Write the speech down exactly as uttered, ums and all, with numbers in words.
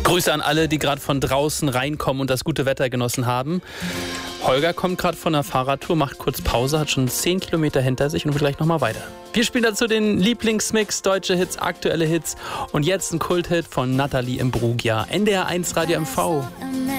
Grüße an alle, die gerade von draußen reinkommen und das gute Wetter genossen haben. Holger kommt gerade von der Fahrradtour, macht kurz Pause, hat schon zehn Kilometer hinter sich und will gleich nochmal weiter. Wir spielen dazu den Lieblingsmix, deutsche Hits, aktuelle Hits und jetzt ein Kulthit von Nathalie Imbruglia, N D R eins Radio M V.